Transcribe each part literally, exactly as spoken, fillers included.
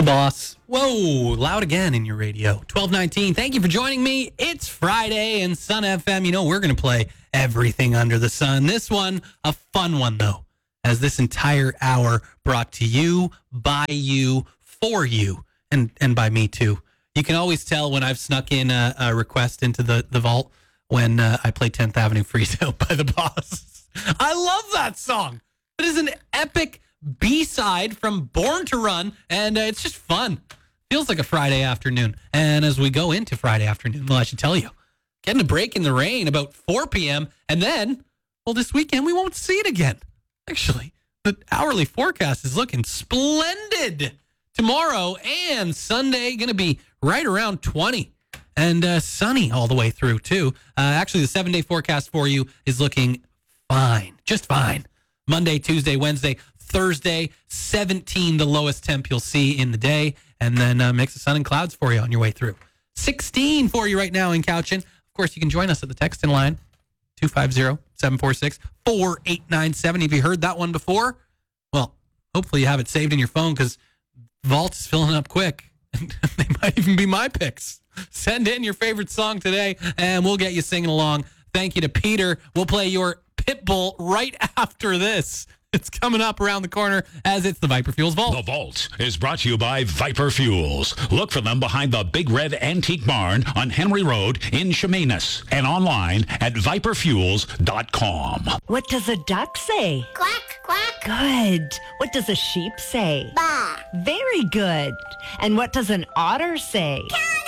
Boss. Whoa, loud again in your radio. twelve nineteen, thank you for joining me. It's Friday and Sun F M. You know, we're going to play everything under the sun. This one, a fun one, though, as this entire hour brought to you, by you, for you, and, and by me, too. You can always tell when I've snuck in a, a request into the, the vault when uh, I play tenth Avenue Freeze Out by The Boss. I love that song. It is an epic B-side from Born to Run, and uh, it's just fun. Feels like a Friday afternoon. And as we go into Friday afternoon, well, I should tell you, getting a break in the rain about four p.m., and then, well, this weekend we won't see it again. Actually, the hourly forecast is looking splendid. Tomorrow and Sunday going to be right around twenty, and uh, sunny all the way through, too. Uh, actually, the seven-day forecast for you is looking fine, just fine. Monday, Tuesday, Wednesday, Thursday, seventeen, the lowest temp you'll see in the day, and then uh, mix of sun and clouds for you on your way through. sixteen for you right now in Cowichan. Of course, you can join us at the text-in line, two five zero, seven four six, four eight nine seven. Have you heard that one before? Well, hopefully you have it saved in your phone, because Vault is filling up quick. They might even be my picks. Send in your favorite song today, and we'll get you singing along. Thank you to Peter. We'll play your Pitbull right after this. It's coming up around the corner as it's the Viper Fuels Vault. The Vault is brought to you by Viper Fuels. Look for them behind the Big Red Antique Barn on Henry Road in Chemainus and online at viper fuels dot com. What does a duck say? Quack, quack. Good. What does a sheep say? Bah. Very good. And what does an otter say?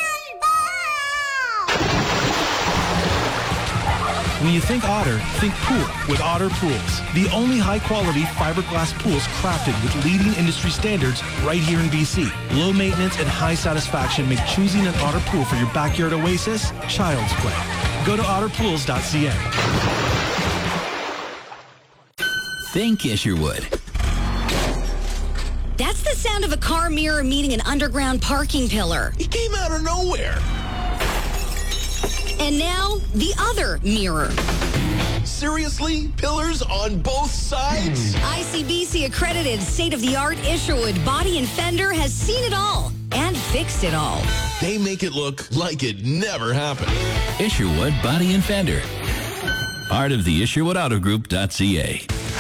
When you think Otter, think pool with Otter Pools. The only high-quality fiberglass pools crafted with leading industry standards right here in B C. Low maintenance and high satisfaction make choosing an Otter pool for your backyard oasis child's play. Go to otter pools dot c a. Think Isherwood. That's the sound of a car mirror meeting an underground parking pillar. It came out of nowhere. And now, the other mirror. Seriously? Pillars on both sides? I C B C accredited state-of-the-art Isherwood Body and Fender has seen it all and fixed it all. They make it look like it never happened. Isherwood Body and Fender. Part of the Isherwood Auto Group dot c a.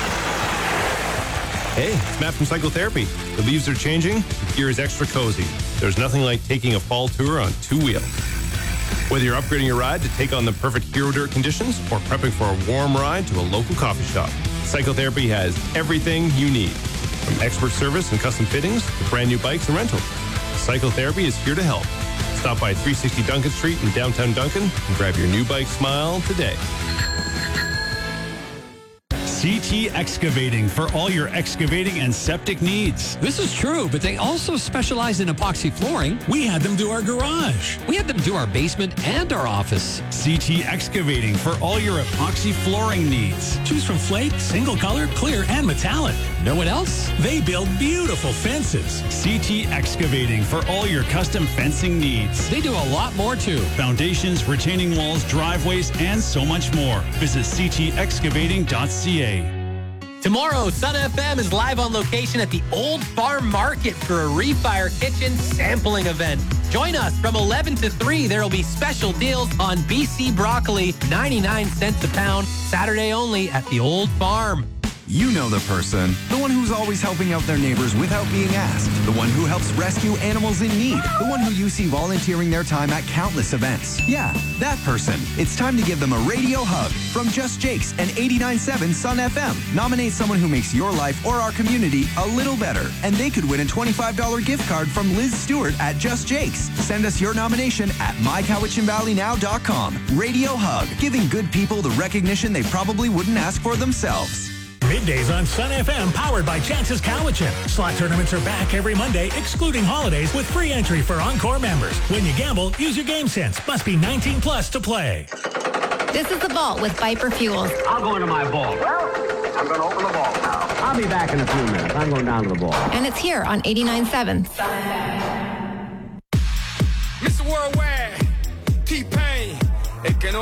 Hey, it's Matt from Psychotherapy. The leaves are changing, the gear is extra cozy. There's nothing like taking a fall tour on two-wheel. Whether you're upgrading your ride to take on the perfect hero dirt conditions or prepping for a warm ride to a local coffee shop, Psychotherapy has everything you need. From expert service and custom fittings to brand new bikes and rentals, Psychotherapy is here to help. Stop by three sixty Duncan Street in downtown Duncan and grab your new bike smile today. C T Excavating for all your excavating and septic needs. This is true, but they also specialize in epoxy flooring. We had them do our garage. We had them do our basement and our office. C T Excavating for all your epoxy flooring needs. Choose from flake, single color, clear, and metallic. Know what else? They build beautiful fences. C T Excavating for all your custom fencing needs. They do a lot more too. Foundations, retaining walls, driveways, and so much more. Visit c t excavating dot c a. Tomorrow, Sun F M is live on location at the Old Farm Market for a Refire Kitchen sampling event. Join us from eleven to three. There will be special deals on B C broccoli, ninety-nine cents a pound, Saturday only at the Old Farm. You know the person, the one who's always helping out their neighbors without being asked, the one who helps rescue animals in need, the one who you see volunteering their time at countless events. Yeah, that person. It's time to give them a radio hug from Just Jake's and eighty-nine point seven Sun F M. Nominate someone who makes your life or our community a little better, and they could win a twenty-five dollars gift card from Liz Stewart at Just Jake's. Send us your nomination at my cowichan valley now dot com. Radio Hug, giving good people the recognition they probably wouldn't ask for themselves. Middays on Sun F M, powered by Chances Cowichan. Slot tournaments are back every Monday, excluding holidays, with free entry for Encore members. When you gamble, use your game sense. Must be nineteen plus to play. This is The Vault with Viper Fuels. I'll go into my vault. Well, I'm going to open the vault now. I'll be back in a few minutes. I'm going down to the vault. And it's here on eighty-nine point seven. Mister Worldwide, T-Pain, it can